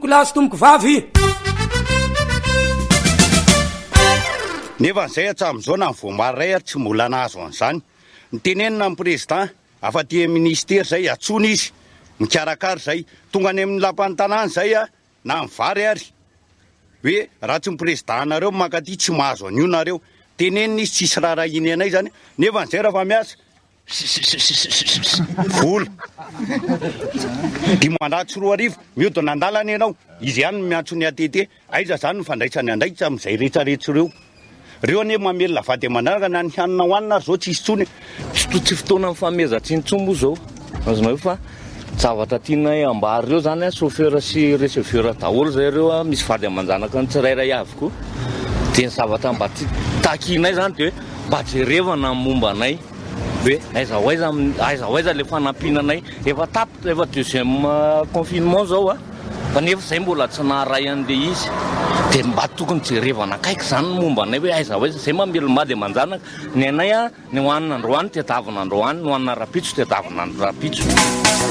tomboko lahy sy tomboko vavy. Nefa zay hatram'izao na voamaray tsy mbola nahazo an'izany. Nitenenina amin'ny président afa-ty ministera zay atsony izy mikarakara zay tonga any amin'ny lapan'ny tanàna zay na mivary ary hoe raha tsy président nareo makaty tsy mahazo an'io nareo. Tenenina izy tsisy raha iny anay zany nefa zay raha fa miasa vola dimanjato sy 4 arivo mihodina andalana ianao izy ihany miantsony atete aiza zany ny fandraisany andraikitra amin'izay rehetrarehetra reo ane mamelona vady amanaraka na ny hanina hoanina ary zao tsisy tsony tsy fotoana ny famezatsiny zao azonao fa zavatra tiana ambary reo zany chauffeur sy receveur daholo zay reo misy vady amanjanaka ny tsirairay avy koa dia ny zavatra mba takinay zany de mba jerevana momba anay hoe aiza le fanampinanay efa tapitra efa deuxième confinement zao fa nefa zay mbola tsy naharay an'le izy dia mba tokony jerevana akaiky zany momba anay hoe aiza zay mamelomady amanjanaka ny anay ny hoanina androany tetavina androany ny hoanina rapitso tetavina rapitso.